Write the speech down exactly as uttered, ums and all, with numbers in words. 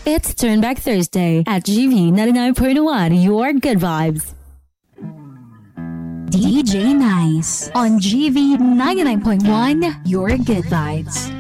It's Turnback Thursday at G V ninety-nine point one, your good vibes. D J Nice on G V ninety-nine point one, your good vibes.